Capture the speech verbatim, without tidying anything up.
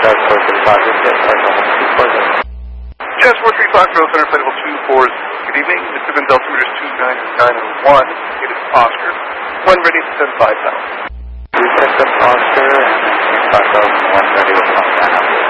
Chess four three five, yes, flight level two four zero. Chess four three five, Grove Center, flight level two four zero. Good evening, Mister Van Deltimeter two nine nine one, it is Oscar. One ready to send five thousand. We picked up Oscar and then two five thousand, one ready to come down.